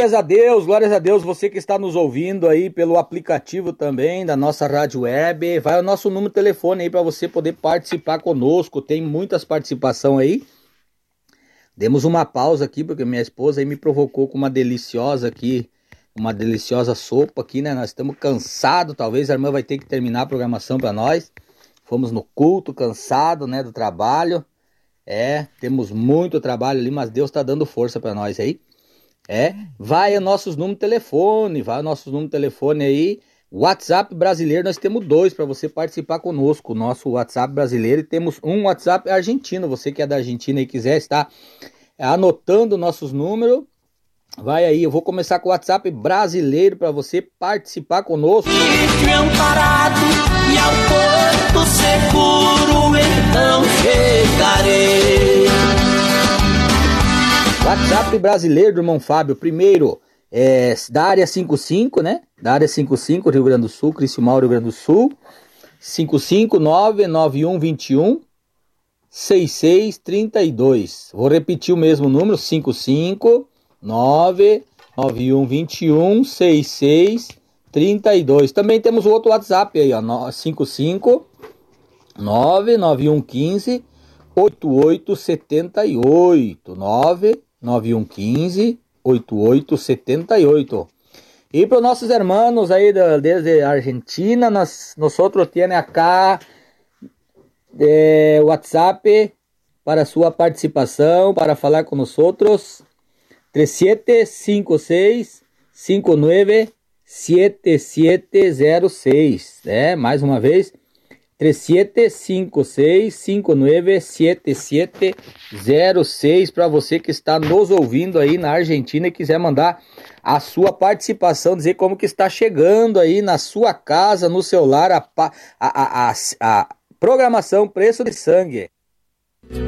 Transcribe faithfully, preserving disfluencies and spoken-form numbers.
Glórias a Deus, glórias a Deus, você que está nos ouvindo aí pelo aplicativo também da nossa rádio web, vai o nosso número de telefone aí para você poder participar conosco, tem muitas participações aí. Demos uma pausa aqui porque minha esposa aí me provocou com uma deliciosa aqui, uma deliciosa sopa aqui, né? Nós estamos cansados, talvez a irmã vai ter que terminar a programação para nós. Fomos no culto, cansado, né, do trabalho. É, temos muito trabalho ali, mas Deus está dando força para nós aí. É, vai a nossos números de telefone, vai a nossos números de telefone aí, WhatsApp brasileiro, nós temos dois para você participar conosco, nosso WhatsApp brasileiro, e temos um WhatsApp argentino, você que é da Argentina e quiser estar anotando nossos números, vai aí, eu vou começar com o WhatsApp brasileiro para você participar conosco. Amparado e ao porto seguro então chegarei. WhatsApp brasileiro do irmão Fábio, primeiro é da área cinquenta e cinco, né? Da área cinquenta e cinco, Rio Grande do Sul, Criciúmal, Rio Grande do Sul. cinco cinco nove nove um dois um seis seis três dois. Vou repetir o mesmo número, cinco cinco nove nove um dois um seis seis três dois. Também temos o outro WhatsApp aí, ó, cinco cinco nove nove um um cinco oito oito sete oito. nove nove um um cinco oito oito sete oito. E para os nossos irmãos aí da, desde a Argentina, nós, nós outros temos acá é, WhatsApp para sua participação, para falar com nós outros. três sete cinco seis cinco nove sete sete zero seis, né? Mais uma vez, três sete cinco seis cinco nove sete sete zero seis para você que está nos ouvindo aí na Argentina e quiser mandar a sua participação, dizer como que está chegando aí na sua casa, no seu lar, a, a, a, a, a programação Preço de Sangue.